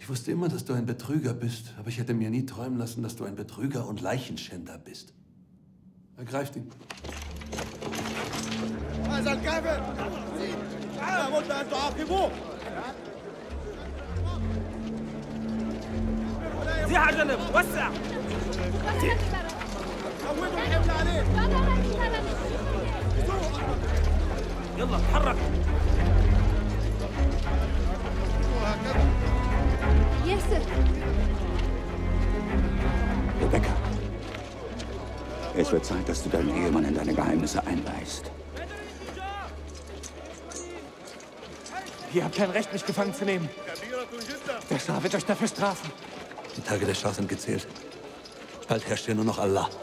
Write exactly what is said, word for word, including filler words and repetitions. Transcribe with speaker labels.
Speaker 1: Ich wusste immer, dass du ein Betrüger bist, aber ich hätte mir nie träumen lassen, dass du ein Betrüger und Leichenschänder bist. Ergreift ihn.
Speaker 2: زي عجلة وسع يلا تحرك
Speaker 3: ياسر
Speaker 4: Rebecca, es wird Zeit, dass du deinen Ehemann in deine Geheimnisse einweihst.
Speaker 2: Ihr habt kein Recht, mich gefangen zu nehmen. Der Schah wird euch dafür strafen.
Speaker 1: Die Tage der Schah sind gezählt. Bald herrscht hier nur noch Allah.